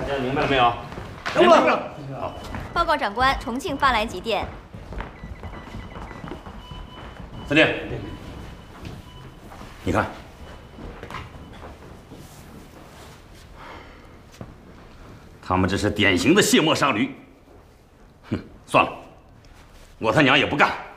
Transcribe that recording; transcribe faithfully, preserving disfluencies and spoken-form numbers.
大家明白了没有？ 明白了。 好。 报告长官，重庆发来急电。 司令，你看，他们这是典型的卸磨杀驴。哼，算了，我他娘也不干。